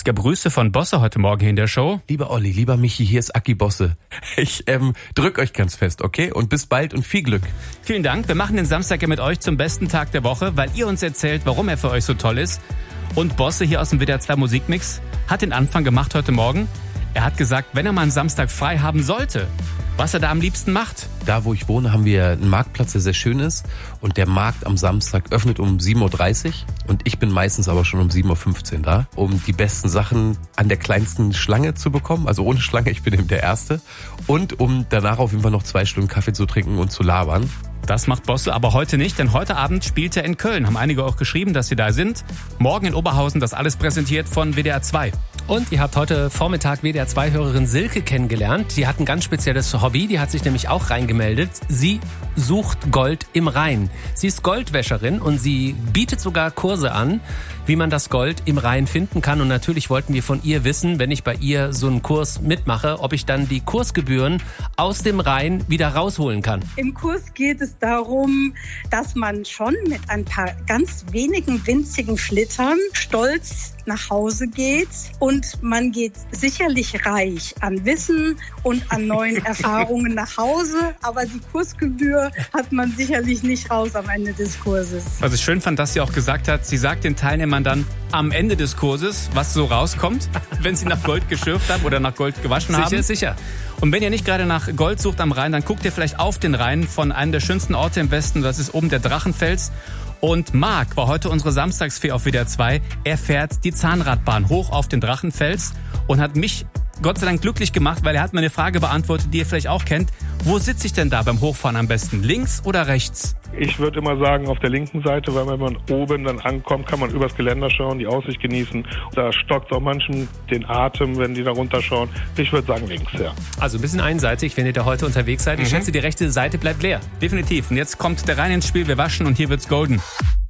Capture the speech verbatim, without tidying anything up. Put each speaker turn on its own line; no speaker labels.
Es gab Grüße von Bosse heute Morgen hier in der Show.
Lieber Olli, lieber Michi, hier ist Aki Bosse. Ich ähm, drück euch ganz fest, okay? Und bis bald und viel Glück.
Vielen Dank. Wir machen den Samstag ja mit euch zum besten Tag der Woche, weil ihr uns erzählt, warum er für euch so toll ist. Und Bosse hier aus dem W D R zwei Musikmix hat den Anfang gemacht heute Morgen. Er hat gesagt, wenn er mal einen Samstag frei haben sollte, was er da am liebsten macht.
Da, wo ich wohne, haben wir einen Marktplatz, der sehr schön ist. Und der Markt am Samstag öffnet um sieben Uhr dreißig. Und ich bin meistens aber schon um sieben Uhr fünfzehn da, um die besten Sachen an der kleinsten Schlange zu bekommen. Also ohne Schlange, ich bin eben der Erste. Und um danach auf jeden Fall noch zwei Stunden Kaffee zu trinken und zu labern.
Das macht Bosse aber heute nicht, denn heute Abend spielt er in Köln. Haben einige auch geschrieben, dass sie da sind. Morgen in Oberhausen, das alles präsentiert von W D R zwei.
Und ihr habt heute Vormittag W D R zwei-Hörerin Silke kennengelernt. Die hat ein ganz spezielles Hobby, die hat sich nämlich auch reingemeldet. Sie sucht Gold im Rhein. Sie ist Goldwäscherin und sie bietet sogar Kurse an, wie man das Gold im Rhein finden kann. Und natürlich wollten wir von ihr wissen, wenn ich bei ihr so einen Kurs mitmache, ob ich dann die Kursgebühren aus dem Rhein wieder rausholen kann.
Im Kurs geht es darum, dass man schon mit ein paar ganz wenigen winzigen Schlittern stolz nach Hause geht und man geht sicherlich reich an Wissen und an neuen Erfahrungen nach Hause, aber die Kursgebühr hat man sicherlich nicht raus am Ende des Kurses.
Was ich schön fand, dass sie auch gesagt hat, sie sagt den Teilnehmern dann am Ende des Kurses, was so rauskommt, wenn sie nach Gold geschürft haben oder nach Gold gewaschen haben.
Sicher, sicher.
Und wenn ihr nicht gerade nach Gold sucht am Rhein, dann guckt ihr vielleicht auf den Rhein von einem der schönsten Orte im Westen, das ist oben der Drachenfels. Und Marc war heute unsere Samstagsfee auf W D R zwei. Er fährt die Zahnradbahn hoch auf den Drachenfels und hat mich Gott sei Dank glücklich gemacht, weil er hat mir eine Frage beantwortet, die ihr vielleicht auch kennt. Wo sitze ich denn da beim Hochfahren am besten? Links oder rechts?
Ich würde immer sagen auf der linken Seite, weil wenn man oben dann ankommt, kann man übers Geländer schauen, die Aussicht genießen. Da stockt auch manchen den Atem, wenn die da runterschauen. Ich würde sagen links, ja.
Also ein bisschen einseitig, wenn ihr da heute unterwegs seid. Ich mhm. schätze, die rechte Seite bleibt leer.
Definitiv. Und jetzt kommt der Rhein ins Spiel. Wir waschen und hier wird's golden.